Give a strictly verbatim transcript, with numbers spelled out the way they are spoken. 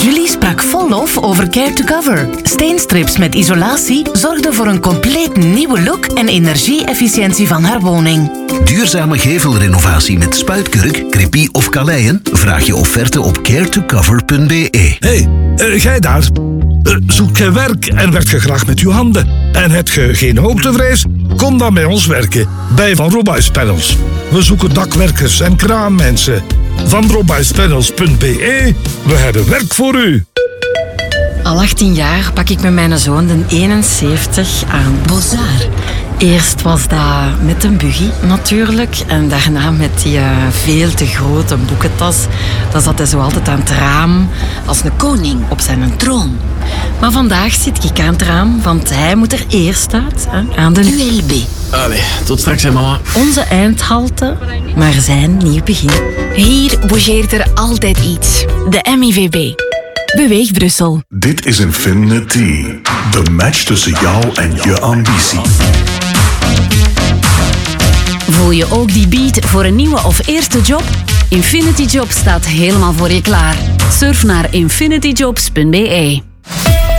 Julie sprak vol lof over Care to Cover. Steenstrips met isolatie zorgden voor een compleet nieuwe look en energie-efficiëntie van haar woning. Duurzame gevelrenovatie met spuitkurk, crepie of kaleien? Vraag je offerte op care to cover punt b e. Hé, hey, uh, jij daar? Uh, zoek je werk en werkt je graag met je handen? En heb je geen hoogtevrees? Kom dan bij ons werken, bij Van Robhuis Panels. We zoeken dakwerkers en kraammensen. van robhuis panels punt b e. We hebben werk voor u. Al achttien jaar pak ik met mijn zoon de eenenzeventig aan. Bozar. Eerst was dat met een buggy natuurlijk. En daarna met die uh, veel te grote boekentas. Dan zat hij zo altijd aan het raam. Als een koning op zijn troon. Maar vandaag zit ik aan het raam, want hij moet er eerst uit. Hè, aan de U L B. Allee, tot straks hè mama. Onze eindhalte, maar zijn nieuw begin. Hier bougeert er altijd iets. De M I V B. Beweeg Brussel. Dit is Infinity. De match tussen jou en je ambitie. Voel je ook die beat voor een nieuwe of eerste job? Infinity Jobs staat helemaal voor je klaar. Surf naar infinity jobs punt b e.